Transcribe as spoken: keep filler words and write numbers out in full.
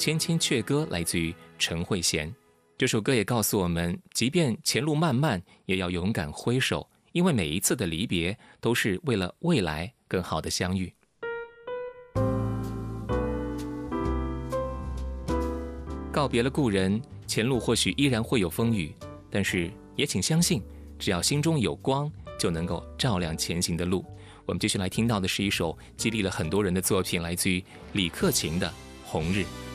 千千阙歌》来自于陈慧娴。这首歌也告诉我们，即便前路漫漫，也要勇敢挥手，因为每一次的离别都是为了未来更好的相遇。告别了故人，前路或许依然会有风雨，但是也请相信，只要心中有光，就能够照亮前行的路。我们继续来听到的是一首激励了很多人的作品，来自于李克勤的《红日》。